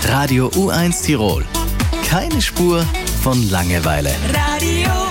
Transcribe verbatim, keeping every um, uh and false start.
Radio U eins Tirol. Keine Spur von Langeweile. Radio